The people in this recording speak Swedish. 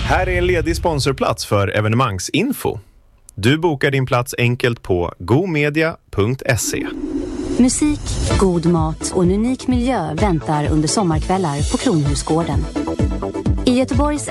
Här är en ledig sponsorplats för evenemangsinfo. Du bokar din plats enkelt på gomedia.se. Musik, god mat och en unik miljö väntar under sommarkvällar på Kronhusgården. I Göteborgs